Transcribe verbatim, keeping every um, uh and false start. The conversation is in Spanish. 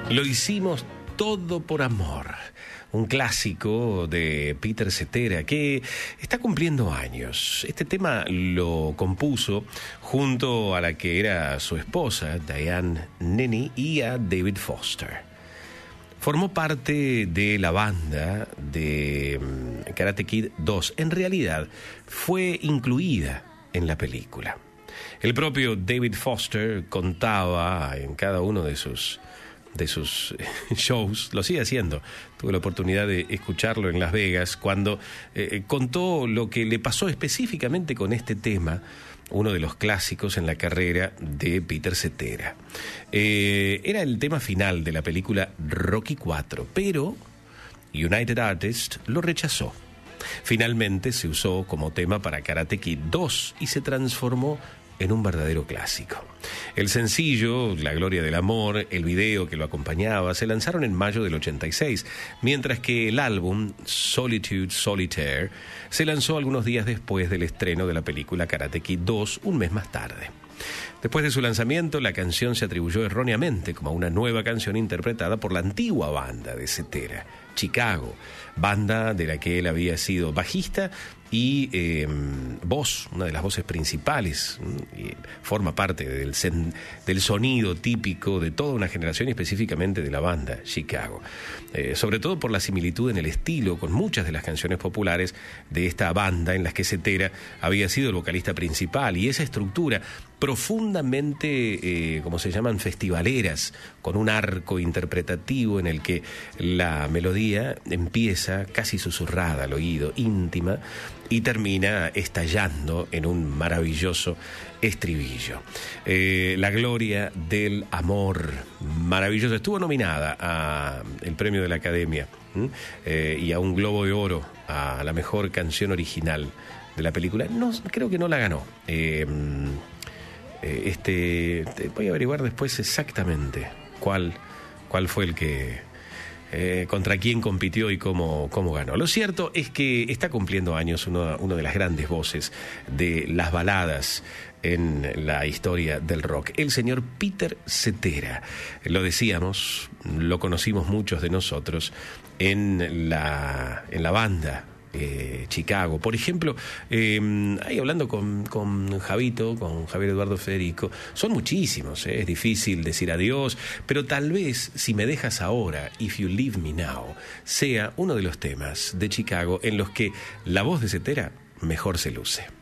Lo hicimos todo por amor. Un clásico de Peter Cetera que está cumpliendo años. Este tema lo compuso junto a la que era su esposa, Diane Nenny, y a David Foster. Formó parte de la banda de Karate Kid dos. En realidad, fue incluida en la película. El propio David Foster contaba en cada uno de sus de sus shows, lo sigue haciendo. Tuve la oportunidad de escucharlo en Las Vegas cuando eh, contó lo que le pasó específicamente con este tema, uno de los clásicos en la carrera de Peter Cetera. Eh, era el tema final de la película Rocky cuatro, pero United Artists lo rechazó. Finalmente se usó como tema para Karate Kid dos y se transformó en un verdadero clásico. El sencillo, La Gloria del Amor, el video que lo acompañaba, se lanzaron en mayo del ochenta y seis, mientras que el álbum Solitude Solitaire se lanzó algunos días después del estreno de la película Karate Kid dos, un mes más tarde. Después de su lanzamiento, la canción se atribuyó erróneamente como una nueva canción interpretada por la antigua banda de Cetera, Chicago, banda de la que él había sido bajista y eh, voz, una de las voces principales, y forma parte del, sen, del sonido típico de toda una generación y específicamente de la banda Chicago, eh, sobre todo por la similitud en el estilo con muchas de las canciones populares de esta banda en las que Cetera había sido el vocalista principal, y esa estructura profundamente, eh, como se llaman, festivaleras, con un arco interpretativo en el que la melodía empieza casi susurrada al oído, íntima, y termina estallando en un maravilloso estribillo. Eh, La Gloria del Amor, maravilloso. Estuvo nominada al premio de la Academia eh, y a un Globo de Oro a la mejor canción original de la película. No, creo que no la ganó. Eh, este, voy a averiguar después exactamente cuál, cuál fue el que... Eh, contra quién compitió y cómo, cómo ganó. Lo cierto es que está cumpliendo años uno, uno de las grandes voces de las baladas en la historia del rock, el señor Peter Cetera. Lo decíamos, lo conocimos muchos de nosotros en la, en la banda Eh, Chicago. Por ejemplo, eh, ahí hablando con, con Javito, con Javier Eduardo Federico, son muchísimos, eh, es difícil decir adiós, pero tal vez Si me dejas ahora, If You Leave Me Now, sea uno de los temas de Chicago en los que la voz de Cetera mejor se luce.